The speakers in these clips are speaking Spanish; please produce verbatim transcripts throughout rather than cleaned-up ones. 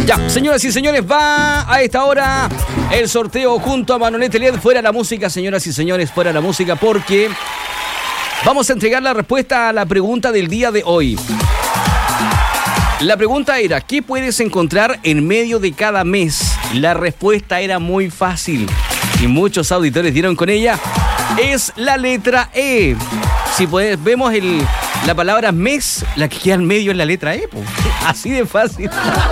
Ya, señoras y señores, va a esta hora el sorteo junto a Manolete L E D. Fuera la música, señoras y señores, fuera la música, porque vamos a entregar la respuesta a la pregunta del día de hoy. La pregunta era, ¿qué puedes encontrar en medio de cada mes? La respuesta era muy fácil y muchos auditores dieron con ella. Es la letra E. Si puedes, vemos el, la palabra mes, la que queda en medio es la letra E, pues. Así de fácil.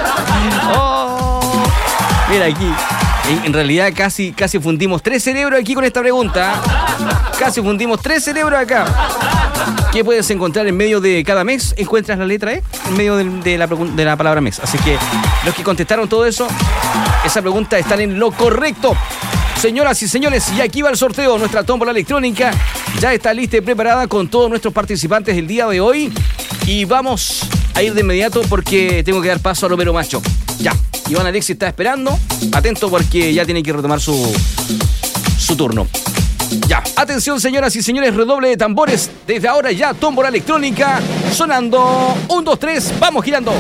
Oh, mira aquí. En, en realidad casi, casi fundimos tres cerebros aquí con esta pregunta. Casi fundimos tres cerebros acá. ¿Qué puedes encontrar en medio de cada mes? Encuentras la letra E en medio de, de, la, de la palabra mes. Así que los que contestaron todo eso, esa pregunta están en lo correcto. Señoras y señores, y aquí va el sorteo. Nuestra tómbola electrónica ya está lista y preparada con todos nuestros participantes del día de hoy. Y vamos a ir de inmediato porque tengo que dar paso a Romero Macho. Ya, Iván Alexis está esperando. Atento porque ya tiene que retomar su, su turno. Ya, atención señoras y señores, redoble de tambores. Desde ahora ya, tómbola electrónica sonando. Un, dos, tres, vamos girando.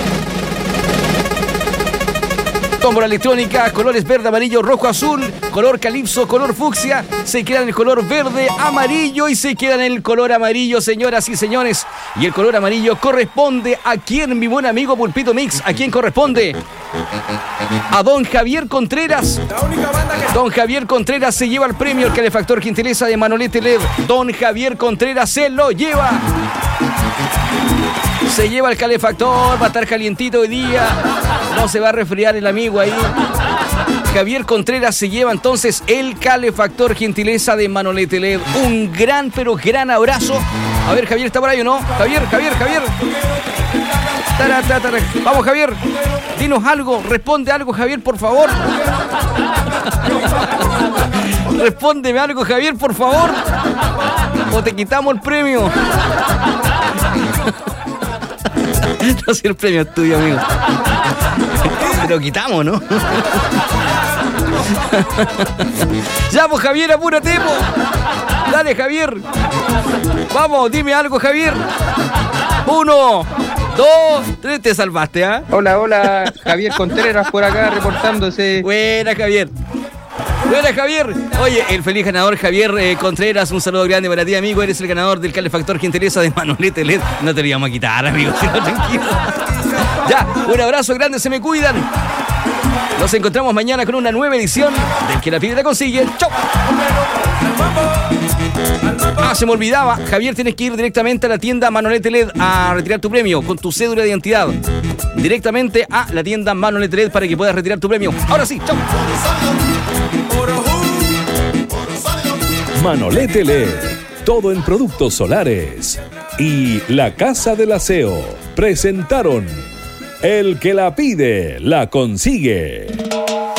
Tómbola electrónica, colores verde, amarillo, rojo, azul, color calipso, color fucsia, se queda en el color verde, amarillo y se queda en el color amarillo, señoras y señores. Y el color amarillo corresponde a quién, mi buen amigo Pulpito Mix. ¿A quién corresponde? A don Javier Contreras. Don Javier Contreras se lleva el premio, el calefactor gentileza de Manolete L E D. Don Javier Contreras se lo lleva. Se lleva el calefactor, va a estar calientito hoy día. No se va a resfriar el amigo ahí. Javier Contreras se lleva entonces el calefactor gentileza de Manolete L E D. Un gran, pero gran abrazo. A ver, Javier, ¿está por ahí o no? Javier, Javier, Javier. Tara, tara, tara. Vamos, Javier. Dinos algo, responde algo, Javier, por favor. Respóndeme algo, Javier, por favor. O te quitamos el premio. No sé, el premio es tuyo, amigo. Te lo quitamos, ¿no? Ya, pues, Javier, apúrate, po. Dale, Javier. Vamos, dime algo, Javier. Uno, dos, tres, te salvaste, ¿ah? ¿eh? Hola, hola, Javier Contreras por acá reportándose. Buena, Javier. Buena, Javier. Oye, el feliz ganador Javier eh, Contreras, un saludo grande para ti, amigo. Eres el ganador del calefactor gentileza de Manolete L E D. No te lo íbamos a quitar, amigo, sino tranquilo. Ya, un abrazo grande, se me cuidan. Nos encontramos mañana con una nueva edición del Que la Pide la Consigue. ¡Chau! Ah, se me olvidaba, Javier, tienes que ir directamente a la tienda Manolete L E D a retirar tu premio con tu cédula de identidad. Directamente a la tienda Manolete L E D para que puedas retirar tu premio. Ahora sí, chau. Manolete L E D, todo en productos solares. Y La Casa del Aseo presentaron El Que la Pide la Consigue.